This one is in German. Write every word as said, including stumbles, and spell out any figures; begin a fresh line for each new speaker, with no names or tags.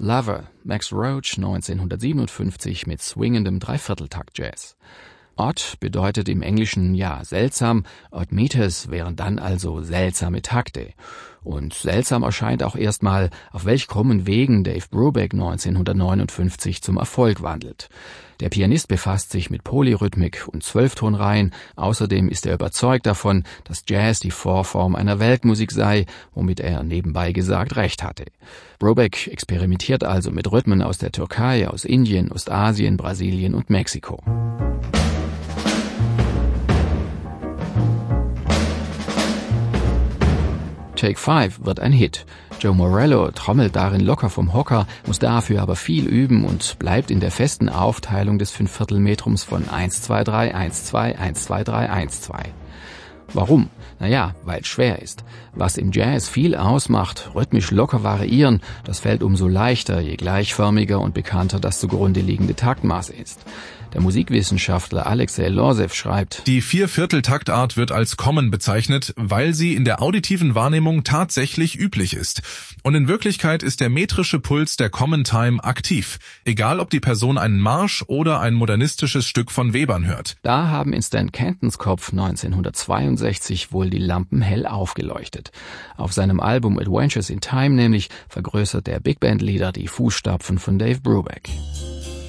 Lover, Max Roach neunzehnhundertsiebenundfünfzig mit swingendem Dreivierteltakt-Jazz. Odd bedeutet im Englischen ja seltsam, odd meters wären dann also seltsame Takte. Und seltsam erscheint auch erstmal, auf welch krummen Wegen Dave Brubeck neunzehnhundertneunundfünfzig zum Erfolg wandelt. Der Pianist befasst sich mit Polyrhythmik und Zwölftonreihen. Außerdem ist er überzeugt davon, dass Jazz die Vorform einer Weltmusik sei, womit er nebenbei gesagt recht hatte. Brubeck experimentiert also mit Rhythmen aus der Türkei, aus Indien, Ostasien, Brasilien und Mexiko. Take Five wird ein Hit. Joe Morello trommelt darin locker vom Hocker, muss dafür aber viel üben und bleibt in der festen Aufteilung des Fünfviertelmetrums von eins zwei drei, eins zwei, eins zwei drei, eins zwei. Warum? Naja, weil es schwer ist. Was im Jazz viel ausmacht, rhythmisch locker variieren, das fällt umso leichter, je gleichförmiger und bekannter das zugrunde liegende Taktmaß ist. Der Musikwissenschaftler Alexei Losev schreibt:
Die Vierviertel-Taktart wird als Common bezeichnet, weil sie in der auditiven Wahrnehmung tatsächlich üblich ist. Und in Wirklichkeit ist der metrische Puls der Common Time aktiv, egal ob die Person einen Marsch oder ein modernistisches Stück von Webern hört.
Da haben in Stan Kentons Kopf neunzehnhundertzweiundsechzig wohl die Lampen hell aufgeleuchtet. Auf seinem Album Adventures in Time nämlich vergrößert der Big Band Leader die Fußstapfen von Dave Brubeck.